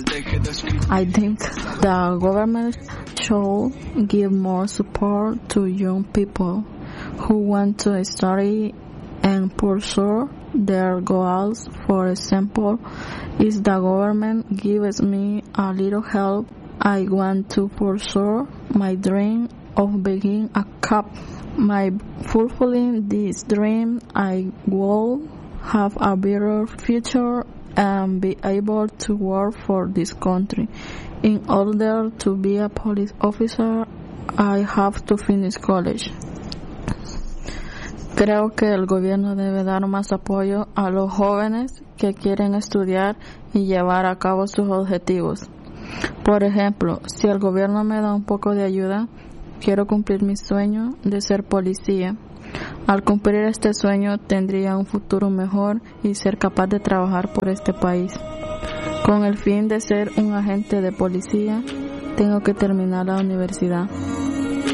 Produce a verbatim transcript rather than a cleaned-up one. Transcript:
I think the government should give more support to young people who want to study and pursue their goals. For example, if the government gives me a little help, I want to pursue my dream of being a cop. By fulfilling this dream, I will have a better future and be able to work for this country. In order to be a police officer, I have to finish college. Creo que el gobierno debe dar más apoyo a los jóvenes que quieren estudiar y llevar a cabo sus objetivos. Por ejemplo, si el gobierno me da un poco de ayuda, quiero cumplir mi sueño de ser policía. Al cumplir este sueño tendría un futuro mejor y ser capaz de trabajar por este país. Con el fin de ser un agente de policía, tengo que terminar la universidad.